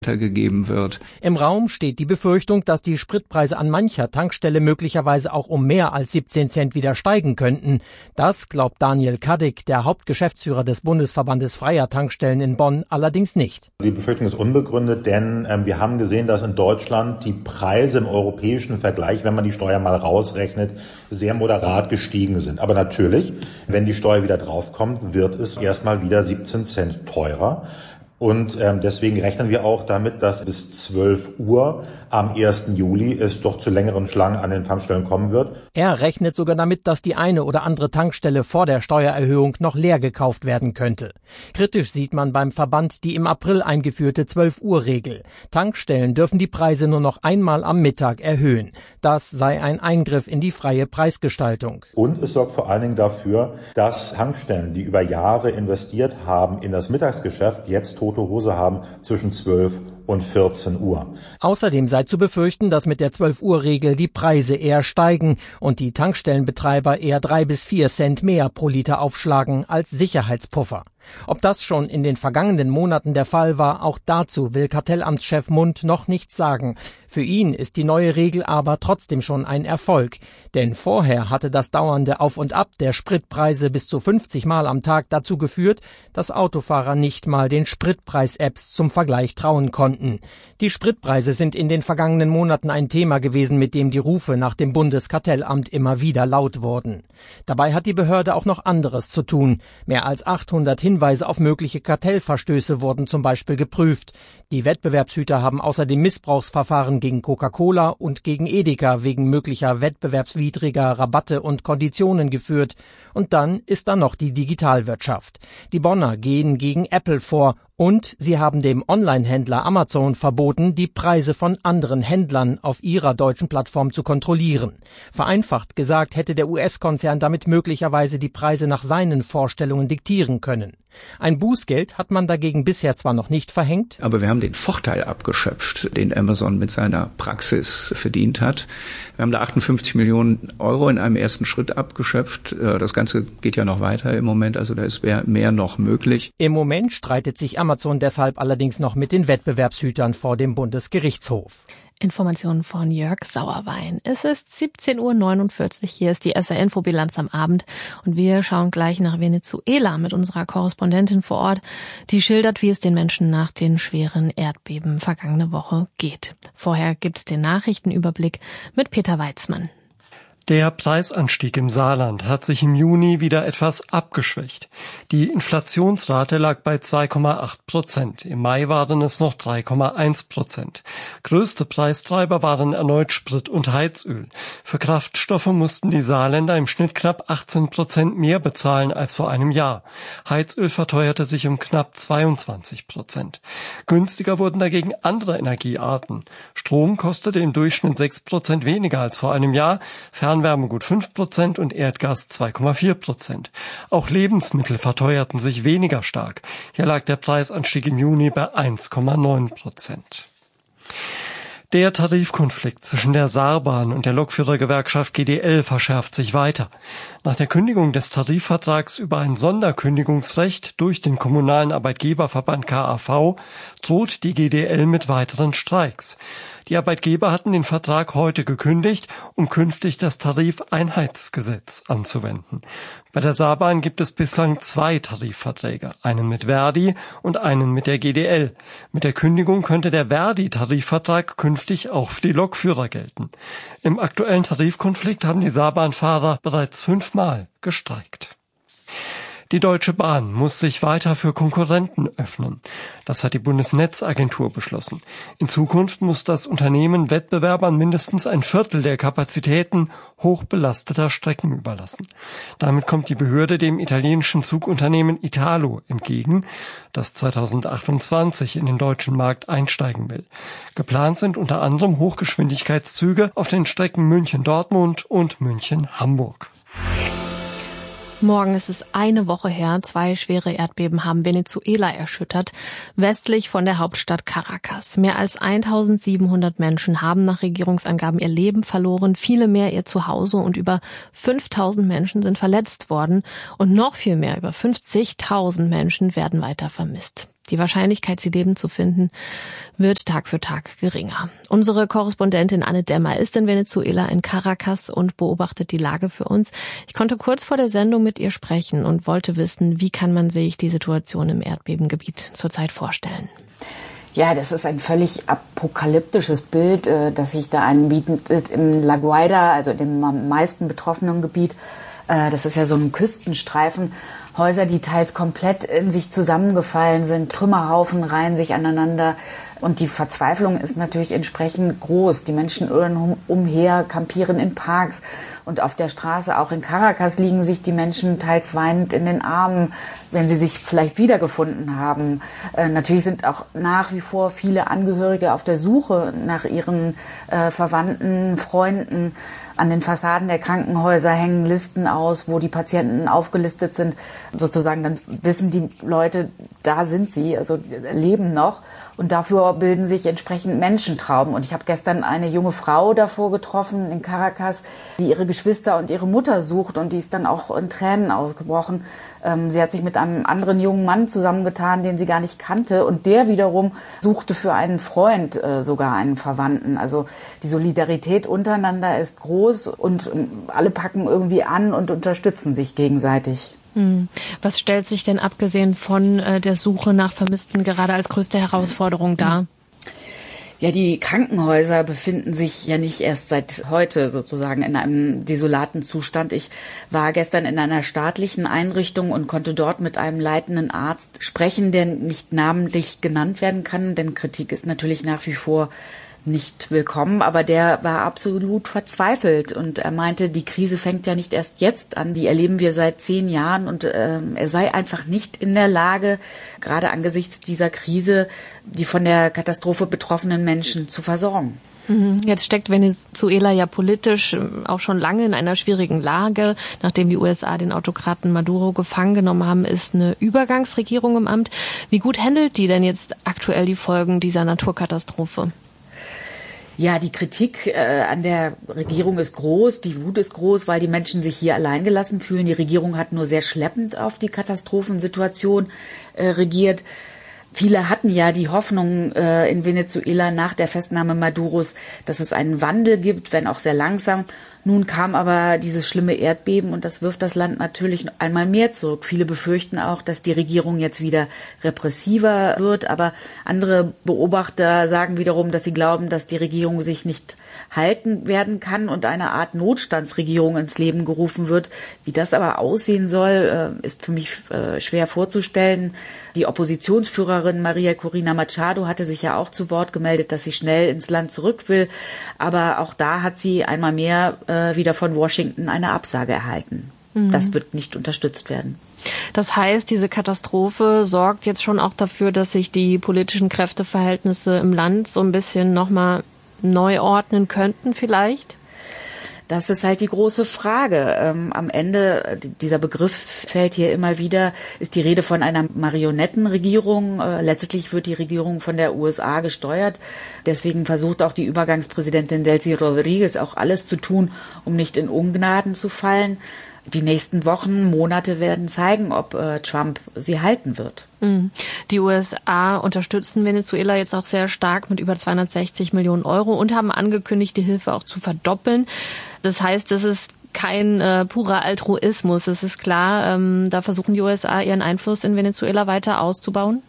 gegeben wird. Im Raum steht die Befürchtung, dass die Spritpreise an mancher Tankstelle möglicherweise auch um mehr als 17 Cent wieder steigen könnten. Das glaubt Daniel Kadek, der Hauptgeschäftsführer des Bundesverbandes freier Tankstellen in Bonn, allerdings nicht. Die Befürchtung ist unbegründet, denn wir haben gesehen, dass in Deutschland die Preise im europäischen Vergleich, wenn man die Steuer mal rausrechnet, sehr moderat gestiegen sind. Aber natürlich, wenn die Steuer wieder draufkommt, wird es erstmal wieder 17 Cent teurer. Und deswegen rechnen wir auch damit, dass bis 12 Uhr am 1. Juli es doch zu längeren Schlangen an den Tankstellen kommen wird. Er rechnet sogar damit, dass die eine oder andere Tankstelle vor der Steuererhöhung noch leer gekauft werden könnte. Kritisch sieht man beim Verband die im April eingeführte 12-Uhr-Regel. Tankstellen dürfen die Preise nur noch einmal am Mittag erhöhen. Das sei ein Eingriff in die freie Preisgestaltung. Und es sorgt vor allen Dingen dafür, dass Tankstellen, die über Jahre investiert haben in das Mittagsgeschäft, jetzt tote Hose haben zwischen 12 und 14 Uhr. Außerdem sei zu befürchten, dass mit der 12-Uhr-Regel die Preise eher steigen und die Tankstellenbetreiber eher 3 bis 4 Cent mehr pro Liter aufschlagen als Sicherheitspuffer. Ob das schon in den vergangenen Monaten der Fall war, auch dazu will Kartellamtschef Mund noch nichts sagen. Für ihn ist die neue Regel aber trotzdem schon ein Erfolg. Denn vorher hatte das dauernde Auf und Ab der Spritpreise bis zu 50 Mal am Tag dazu geführt, dass Autofahrer nicht mal den Spritpreis-Apps zum Vergleich trauen konnten. Die Spritpreise sind in den vergangenen Monaten ein Thema gewesen, mit dem die Rufe nach dem Bundeskartellamt immer wieder laut wurden. Dabei hat die Behörde auch noch anderes zu tun. Mehr als 800 Hinweise auf mögliche Kartellverstöße wurden zum Beispiel geprüft. Die Wettbewerbshüter haben außerdem Missbrauchsverfahren gegen Coca-Cola und gegen Edeka wegen möglicher wettbewerbswidriger Rabatte und Konditionen geführt. Und dann ist da noch die Digitalwirtschaft. Die Bonner gehen gegen Apple vor. Und sie haben dem Online-Händler Amazon verboten, die Preise von anderen Händlern auf ihrer deutschen Plattform zu kontrollieren. Vereinfacht gesagt hätte der US-Konzern damit möglicherweise die Preise nach seinen Vorstellungen diktieren können. Ein Bußgeld hat man dagegen bisher zwar noch nicht verhängt, aber wir haben den Vorteil abgeschöpft, den Amazon mit seiner Praxis verdient hat. Wir haben da 58 Millionen Euro in einem ersten Schritt abgeschöpft. Das Ganze geht ja noch weiter im Moment, also da ist mehr noch möglich. Im Moment streitet sich Amazon deshalb allerdings noch mit den Wettbewerbshütern vor dem Bundesgerichtshof. Informationen von Jörg Sauerwein. Es ist 17:49 Uhr. Hier ist die SR-Info-Bilanz am Abend. Und wir schauen gleich nach Venezuela mit unserer Korrespondentin vor Ort, die schildert, wie es den Menschen nach den schweren Erdbeben vergangene Woche geht. Vorher gibt's den Nachrichtenüberblick mit Peter Weitzmann. Der Preisanstieg im Saarland hat sich im Juni wieder etwas abgeschwächt. Die Inflationsrate lag bei 2,8%. Im Mai waren es noch 3,1%. Größte Preistreiber waren erneut Sprit und Heizöl. Für Kraftstoffe mussten die Saarländer im Schnitt knapp 18% mehr bezahlen als vor einem Jahr. Heizöl verteuerte sich um knapp 22%. Günstiger wurden dagegen andere Energiearten. Strom kostete im Durchschnitt 6% weniger als vor einem Jahr, Fernwärme gut 5% und Erdgas 2,4%. Auch Lebensmittel verteuerten sich weniger stark. Hier lag der Preisanstieg im Juni bei 1,9%. Der Tarifkonflikt zwischen der Saarbahn und der Lokführergewerkschaft GDL verschärft sich weiter. Nach der Kündigung des Tarifvertrags über ein Sonderkündigungsrecht durch den kommunalen Arbeitgeberverband KAV droht die GDL mit weiteren Streiks. Die Arbeitgeber hatten den Vertrag heute gekündigt, um künftig das Tarifeinheitsgesetz anzuwenden. Bei der Saarbahn gibt es bislang 2 Tarifverträge, einen mit Verdi und einen mit der GDL. Mit der Kündigung könnte der Verdi-Tarifvertrag künftig auch für die Lokführer gelten. Im aktuellen Tarifkonflikt haben die Saarbahnfahrer bereits 5-mal gestreikt. Die Deutsche Bahn muss sich weiter für Konkurrenten öffnen. Das hat die Bundesnetzagentur beschlossen. In Zukunft muss das Unternehmen Wettbewerbern mindestens ein Viertel der Kapazitäten hochbelasteter Strecken überlassen. Damit kommt die Behörde dem italienischen Zugunternehmen Italo entgegen, das 2028 in den deutschen Markt einsteigen will. Geplant sind unter anderem Hochgeschwindigkeitszüge auf den Strecken München-Dortmund und München-Hamburg. Morgen ist es eine Woche her. 2 schwere Erdbeben haben Venezuela erschüttert, westlich von der Hauptstadt Caracas. Mehr als 1700 Menschen haben nach Regierungsangaben ihr Leben verloren, viele mehr ihr Zuhause und über 5000 Menschen sind verletzt worden und noch viel mehr, über 50.000 Menschen werden weiter vermisst. Die Wahrscheinlichkeit, sie lebend zu finden, wird Tag für Tag geringer. Unsere Korrespondentin Anne Demmer ist in Venezuela in Caracas und beobachtet die Lage für uns. Ich konnte kurz vor der Sendung mit ihr sprechen und wollte wissen, wie kann man sich die Situation im Erdbebengebiet zurzeit vorstellen? Ja, das ist ein völlig apokalyptisches Bild, das sich da anbietet in La Guaira, also dem am meisten betroffenen Gebiet. Das ist ja so ein Küstenstreifen. Häuser, die teils komplett in sich zusammengefallen sind, Trümmerhaufen reihen sich aneinander. Und die Verzweiflung ist natürlich entsprechend groß. Die Menschen irren umher, kampieren in Parks. Und auf der Straße, auch in Caracas, liegen sich die Menschen teils weinend in den Armen, wenn sie sich vielleicht wiedergefunden haben. Natürlich sind auch nach wie vor viele Angehörige auf der Suche nach ihren Verwandten, Freunden. An den Fassaden der Krankenhäuser hängen Listen aus, wo die Patienten aufgelistet sind. Sozusagen, dann wissen die Leute, da sind sie, also leben noch. Und dafür bilden sich entsprechend Menschentrauben. Und ich habe gestern eine junge Frau davor getroffen in Caracas, die ihre Geschwister und ihre Mutter sucht. Und die ist dann auch in Tränen ausgebrochen. Sie hat sich mit einem anderen jungen Mann zusammengetan, den sie gar nicht kannte. Und der wiederum suchte für einen Freund sogar einen Verwandten. Also die Solidarität untereinander ist groß und alle packen irgendwie an und unterstützen sich gegenseitig. Was stellt sich denn abgesehen von der Suche nach Vermissten gerade als größte Herausforderung dar? Ja, die Krankenhäuser befinden sich ja nicht erst seit heute sozusagen in einem desolaten Zustand. Ich war gestern in einer staatlichen Einrichtung und konnte dort mit einem leitenden Arzt sprechen, der nicht namentlich genannt werden kann, denn Kritik ist natürlich nach wie vor nicht willkommen, aber der war absolut verzweifelt und er meinte, die Krise fängt ja nicht erst jetzt an, die erleben wir seit 10 Jahren und er sei einfach nicht in der Lage, gerade angesichts dieser Krise, die von der Katastrophe betroffenen Menschen zu versorgen. Jetzt steckt Venezuela ja politisch auch schon lange in einer schwierigen Lage. Nachdem die USA den Autokraten Maduro gefangen genommen haben, ist eine Übergangsregierung im Amt. Wie gut handelt die denn jetzt aktuell die Folgen dieser Naturkatastrophe? Ja, die Kritik an der Regierung ist groß, die Wut ist groß, weil die Menschen sich hier alleingelassen fühlen. Die Regierung hat nur sehr schleppend auf die Katastrophensituation regiert. Viele hatten ja die Hoffnung in Venezuela nach der Festnahme Maduros, dass es einen Wandel gibt, wenn auch sehr langsam. Nun kam aber dieses schlimme Erdbeben und das wirft das Land natürlich einmal mehr zurück. Viele befürchten auch, dass die Regierung jetzt wieder repressiver wird. Aber andere Beobachter sagen wiederum, dass sie glauben, dass die Regierung sich nicht halten werden kann und eine Art Notstandsregierung ins Leben gerufen wird. Wie das aber aussehen soll, ist für mich schwer vorzustellen. Die Oppositionsführerin Maria Corina Machado hatte sich ja auch zu Wort gemeldet, dass sie schnell ins Land zurück will. Aber auch da hat sie einmal mehr wieder von Washington eine Absage erhalten. Das wird nicht unterstützt werden. Das heißt, diese Katastrophe sorgt jetzt schon auch dafür, dass sich die politischen Kräfteverhältnisse im Land so ein bisschen nochmal neu ordnen könnten vielleicht? Das ist halt die große Frage. Am Ende, dieser Begriff fällt hier immer wieder, ist die Rede von einer Marionettenregierung. Letztlich wird die Regierung von der USA gesteuert. Deswegen versucht auch die Übergangspräsidentin Delcy Rodriguez auch alles zu tun, um nicht in Ungnaden zu fallen. Die nächsten Wochen, Monate werden zeigen, ob Trump sie halten wird. Die USA unterstützen Venezuela jetzt auch sehr stark mit über 260 Millionen Euro und haben angekündigt, die Hilfe auch zu verdoppeln. Das heißt, es ist kein purer Altruismus. Es ist klar, da versuchen die USA ihren Einfluss in Venezuela weiter auszubauen.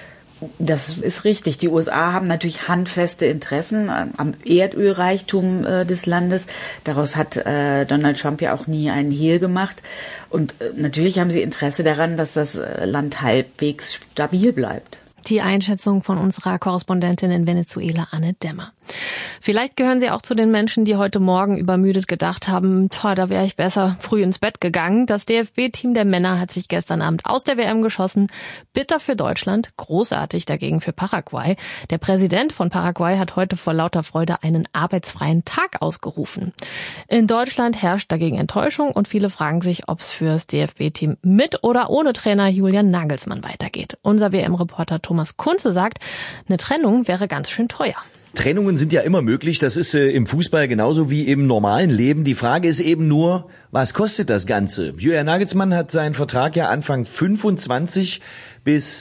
Das ist richtig. Die USA haben natürlich handfeste Interessen am Erdölreichtum des Landes. Daraus hat Donald Trump ja auch nie einen Hehl gemacht. Und natürlich haben sie Interesse daran, dass das Land halbwegs stabil bleibt. Die Einschätzung von unserer Korrespondentin in Venezuela, Anne Demmer. Vielleicht gehören Sie auch zu den Menschen, die heute Morgen übermüdet gedacht haben, da wäre ich besser früh ins Bett gegangen. Das DFB-Team der Männer hat sich gestern Abend aus der WM geschossen. Bitter für Deutschland, großartig dagegen für Paraguay. Der Präsident von Paraguay hat heute vor lauter Freude einen arbeitsfreien Tag ausgerufen. In Deutschland herrscht dagegen Enttäuschung und viele fragen sich, ob es fürs DFB-Team mit oder ohne Trainer Julian Nagelsmann weitergeht. Unser WM-Reporter Thomas Kunze sagt, eine Trennung wäre ganz schön teuer. Trennungen sind ja immer möglich. Das ist im Fußball genauso wie im normalen Leben. Die Frage ist eben nur, was kostet das Ganze? Julian Nagelsmann hat seinen Vertrag ja Anfang 25 bis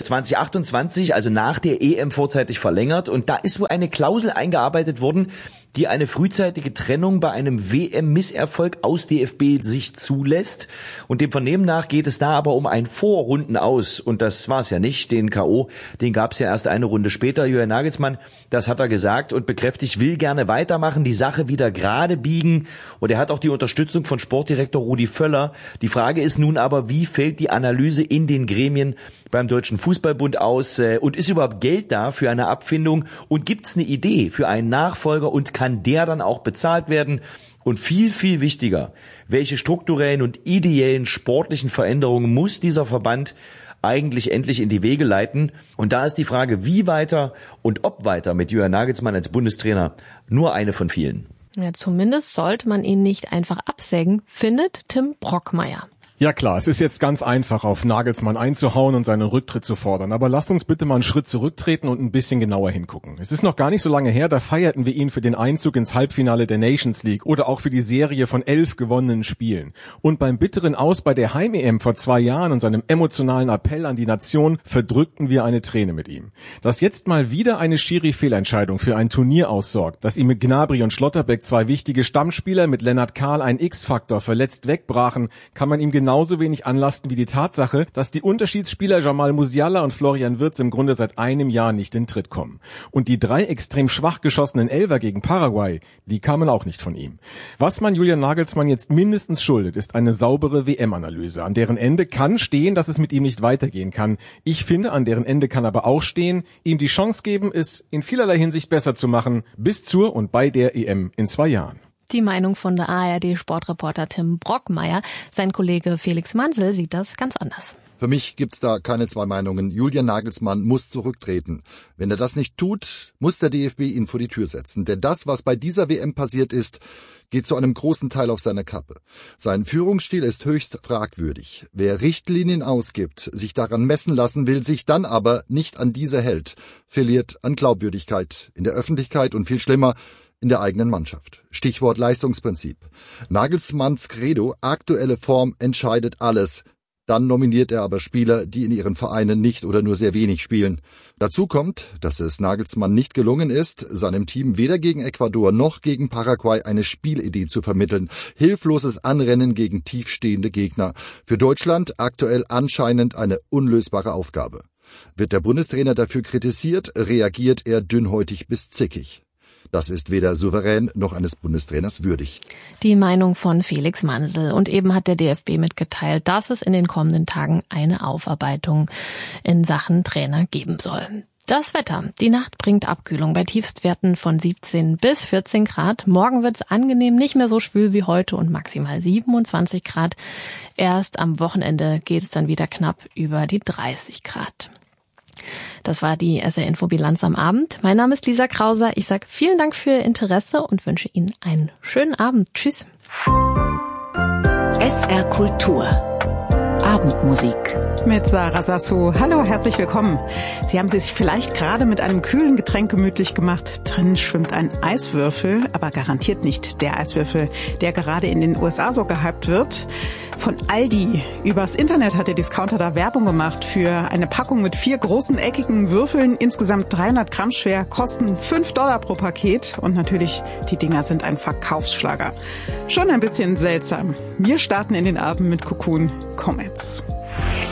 2028, also nach der EM, vorzeitig verlängert. Und da ist wohl eine Klausel eingearbeitet worden, die eine frühzeitige Trennung bei einem WM-Misserfolg aus DFB-Sicht zulässt. Und dem Vernehmen nach geht es da aber um ein Vorrundenaus. Und das war es ja nicht. Den K.O., den gab es ja erst eine Runde später. Julian Nagelsmann, das hat er gesagt und bekräftigt, will gerne weitermachen, die Sache wieder gerade biegen. Und er hat auch die Unterstützung von Sportdirektor Rudi Völler. Die Frage ist nun aber, wie fällt die Analyse in den Gremien beim Deutschen Fußballbund aus? Und ist überhaupt Geld da für eine Abfindung? Und gibt es eine Idee für einen Nachfolger und kann der dann auch bezahlt werden? Und viel, viel wichtiger, welche strukturellen und ideellen sportlichen Veränderungen muss dieser Verband eigentlich endlich in die Wege leiten? Und da ist die Frage, wie weiter und ob weiter mit Julian Nagelsmann als Bundestrainer, nur eine von vielen. Ja, zumindest sollte man ihn nicht einfach absägen, findet Tim Brockmeier. Ja klar, es ist jetzt ganz einfach, auf Nagelsmann einzuhauen und seinen Rücktritt zu fordern. Aber lasst uns bitte mal einen Schritt zurücktreten und ein bisschen genauer hingucken. Es ist noch gar nicht so lange her, da feierten wir ihn für den Einzug ins Halbfinale der Nations League oder auch für die Serie von 11 gewonnenen Spielen. Und beim bitteren Aus bei der Heim-EM vor 2 Jahren und seinem emotionalen Appell an die Nation verdrückten wir eine Träne mit ihm. Dass jetzt mal wieder eine Schiri-Fehlentscheidung für ein Turnier aussorgt, dass ihm mit Gnabry und Schlotterbeck 2 wichtige Stammspieler, mit Lennart Kahl ein X-Faktor verletzt wegbrachen, kann man ihm genauso wenig anlasten wie die Tatsache, dass die Unterschiedsspieler Jamal Musiala und Florian Wirtz im Grunde seit einem Jahr nicht in Tritt kommen. Und die 3 extrem schwach geschossenen Elfer gegen Paraguay, die kamen auch nicht von ihm. Was man Julian Nagelsmann jetzt mindestens schuldet, ist eine saubere WM-Analyse. An deren Ende kann stehen, dass es mit ihm nicht weitergehen kann. Ich finde, an deren Ende kann aber auch stehen, ihm die Chance geben, es in vielerlei Hinsicht besser zu machen, bis zur und bei der EM in 2 Jahren. Die Meinung von der ARD-Sportreporter Tim Brockmeier. Sein Kollege Felix Mansel sieht das ganz anders. Für mich gibt's da keine 2 Meinungen. Julian Nagelsmann muss zurücktreten. Wenn er das nicht tut, muss der DFB ihn vor die Tür setzen. Denn das, was bei dieser WM passiert ist, geht zu einem großen Teil auf seine Kappe. Sein Führungsstil ist höchst fragwürdig. Wer Richtlinien ausgibt, sich daran messen lassen will, sich dann aber nicht an diese hält, verliert an Glaubwürdigkeit in der Öffentlichkeit und viel schlimmer, in der eigenen Mannschaft. Stichwort Leistungsprinzip. Nagelsmanns Credo, aktuelle Form entscheidet alles. Dann nominiert er aber Spieler, die in ihren Vereinen nicht oder nur sehr wenig spielen. Dazu kommt, dass es Nagelsmann nicht gelungen ist, seinem Team weder gegen Ecuador noch gegen Paraguay eine Spielidee zu vermitteln. Hilfloses Anrennen gegen tiefstehende Gegner. Für Deutschland aktuell anscheinend eine unlösbare Aufgabe. Wird der Bundestrainer dafür kritisiert, reagiert er dünnhäutig bis zickig. Das ist weder souverän noch eines Bundestrainers würdig. Die Meinung von Felix Mansel. Und eben hat der DFB mitgeteilt, dass es in den kommenden Tagen eine Aufarbeitung in Sachen Trainer geben soll. Das Wetter. Die Nacht bringt Abkühlung bei Tiefstwerten von 17 bis 14 Grad. Morgen wird es angenehm, nicht mehr so schwül wie heute und maximal 27 Grad. Erst am Wochenende geht es dann wieder knapp über die 30 Grad. Das war die SR-Info-Bilanz am Abend. Mein Name ist Lisa Krauser. Ich sage vielen Dank für Ihr Interesse und wünsche Ihnen einen schönen Abend. Tschüss. SR Kultur. Abendmusik. Mit Sarah Sassou. Hallo, herzlich willkommen. Sie haben sich vielleicht gerade mit einem kühlen Getränk gemütlich gemacht. Drin schwimmt ein Eiswürfel, aber garantiert nicht der Eiswürfel, der gerade in den USA so gehypt wird. Von Aldi. Übers Internet hat der Discounter da Werbung gemacht für eine Packung mit 4 großen eckigen Würfeln, insgesamt 300 Gramm schwer, kosten $5 pro Paket und natürlich, die Dinger sind ein Verkaufsschlager. Schon ein bisschen seltsam. Wir starten in den Abend mit Cocoon Comets.